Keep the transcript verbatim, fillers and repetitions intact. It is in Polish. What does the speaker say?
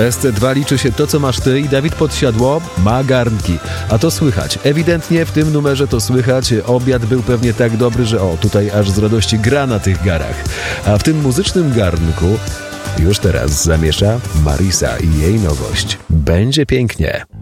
S C dwa liczy się to, co masz ty i Dawid Podsiadło ma garnki. A to słychać. Ewidentnie w tym numerze to słychać. Obiad był pewnie tak dobry, że o, tutaj aż z radości gra na tych garach. A w tym muzycznym garnku już teraz zamiesza Marisa i jej nowość. Będzie pięknie.